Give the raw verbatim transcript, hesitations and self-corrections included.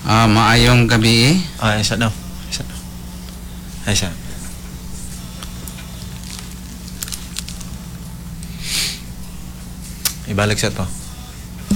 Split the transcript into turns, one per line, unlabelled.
Ah, maayong gabi.
Ah, isa daw. Isa daw. Ay, isa. Ibalik sa to.